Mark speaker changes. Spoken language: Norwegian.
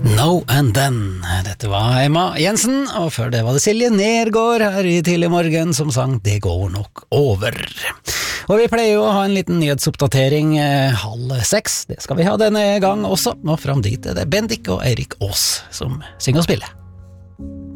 Speaker 1: No and Then. Dette var Emma Jensen, og før det var det Silje Nergård her i tidlig morgen som sang Det går nok over. Og vi pleier jo å ha en liten nyhetsoppdatering 5:30. Det skal vi ha denne gang også, og fram dit er det Bendik og Eirik Aas som synger og spiller.